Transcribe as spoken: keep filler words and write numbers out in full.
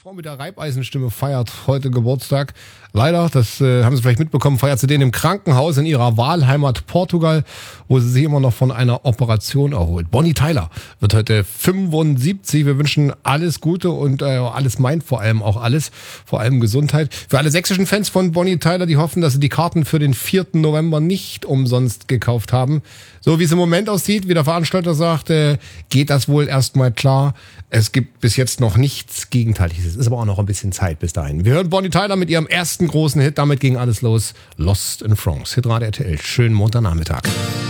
Frau mit der Reibeisenstimme feiert heute Geburtstag. Leider, das äh, haben Sie vielleicht mitbekommen, feiert sie den im Krankenhaus in ihrer Wahlheimat Portugal, wo sie sich immer noch von einer Operation erholt. Bonnie Tyler wird heute fünfundsiebzig. Wir wünschen alles Gute und äh, alles meint vor allem auch alles, vor allem Gesundheit. Für alle sächsischen Fans von Bonnie Tyler, die hoffen, dass sie die Karten für den vierten November nicht umsonst gekauft haben. So wie es im Moment aussieht, wie der Veranstalter sagt, äh, geht das wohl erstmal klar. Es gibt bis jetzt noch nichts Gegenteiliges. Es ist aber auch noch ein bisschen Zeit bis dahin. Wir hören Bonnie Tyler mit ihrem ersten großen Hit. Damit ging alles los. Lost in France. Hitradio R T L. Schönen Montagnachmittag.